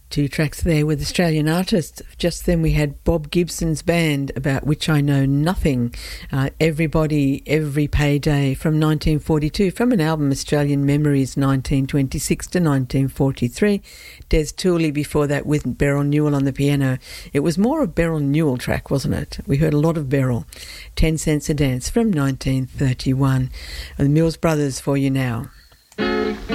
Two tracks there with Australian artists. Just then we had Bob Gibson's band, About Which I Know Nothing. Everybody, Every Payday from 1942, from an album Australian Memories 1926 to 1943. Des Tooley before that with Beryl Newell on the piano. It was more a Beryl Newell track, wasn't it? We heard a lot of Beryl. 10 Cents a Dance from 1931. The Mills Brothers for you now.